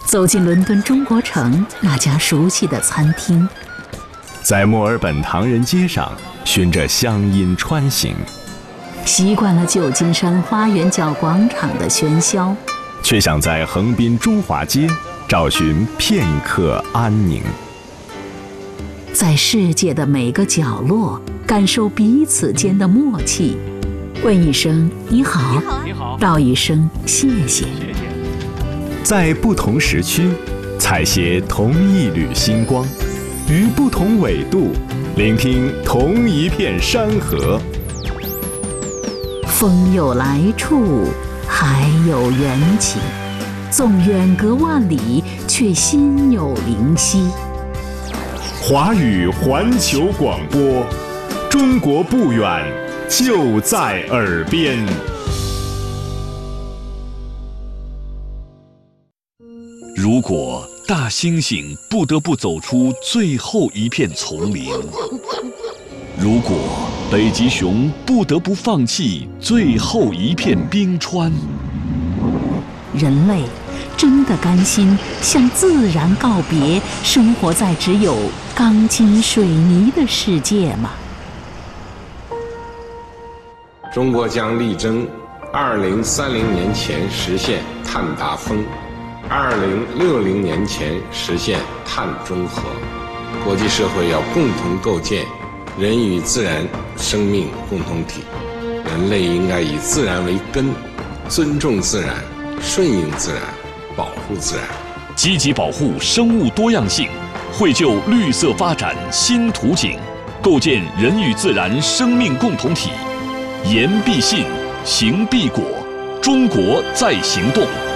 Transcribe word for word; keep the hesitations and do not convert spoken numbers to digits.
走进伦敦中国城那家熟悉的餐厅， 在墨尔本唐人街上循着乡音穿行， 习惯了旧金山花园角广场的喧嚣， 却想在横滨中华街找寻片刻安宁。 在世界的每个角落感受彼此间的默契，问一声你好， 你好， 道一声谢谢。 在不同时区采撷同一缕星光，于不同纬度聆听同一片山河。 风有来处，海有缘起，纵远隔万里，却心有灵犀。 华语环球广播，中国不远，就在耳边。 如果大猩猩不得不走出最后一片丛林，如果北极熊不得不放弃最后一片冰川， 人类真的甘心向自然告别，生活在只有钢筋水泥的世界吗？ 中国将力争二零三零年前实现碳达峰，二零六零年前实现碳中和。国际社会要共同构建人与自然生命共同体，人类应该以自然为根，尊重自然，顺应自然，保护自然， 积极保护生物多样性，绘就绿色发展新图景，构建人与自然生命共同体。言必信，行必果，中国在行动。